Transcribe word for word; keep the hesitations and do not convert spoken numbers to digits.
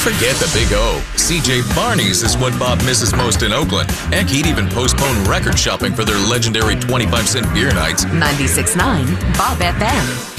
Forget the big O. C J Barney's is what Bob misses most in Oakland. Heck, he'd even postpone record shopping for their legendary twenty-five cent beer nights. ninety-six point nine Bob F M.